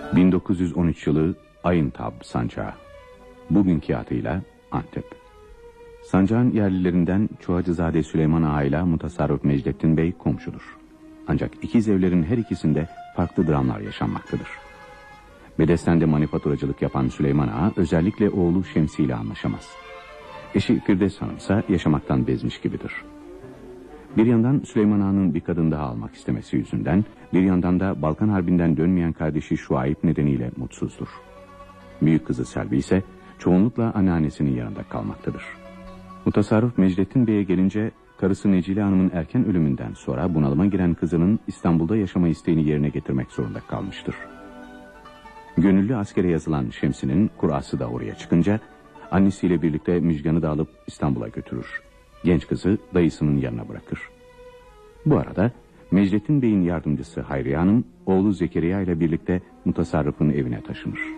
1913 yılı Ayıntab sancağı. Bugünkü adıyla Antep. Sancağın yerlilerinden Çuhacızade Süleyman Ağa ile Mutasarrıf Mecdettin Bey komşudur. Ancak ikiz evlerin her ikisinde farklı dramlar yaşanmaktadır. Bedesten'de manifaturacılık yapan Süleyman Ağa özellikle oğlu Şemsi ile anlaşamaz. Eşi Firdevs Hanım ise yaşamaktan bezmiş gibidir. Bir yandan Süleyman Ağa'nın bir kadın daha almak istemesi yüzünden, bir yandan da Balkan Harbi'nden dönmeyen kardeşi Şuayb nedeniyle mutsuzdur. Büyük kızı Selvi ise çoğunlukla anneannesinin yanında kalmaktadır. Mutasarrıf Mecdettin Bey'e gelince, karısı Necile Hanım'ın erken ölümünden sonra bunalıma giren kızının İstanbul'da yaşama isteğini yerine getirmek zorunda kalmıştır. Gönüllü askere yazılan Şemsi'nin kurası da oraya çıkınca, annesiyle birlikte Müjgan'ı da alıp İstanbul'a götürür. Genç kızı dayısının yanına bırakır. Bu arada Mecdettin Bey'in yardımcısı Hayriye Hanım, oğlu Zekeriya ile birlikte Mutasarrıf'ın evine taşınır.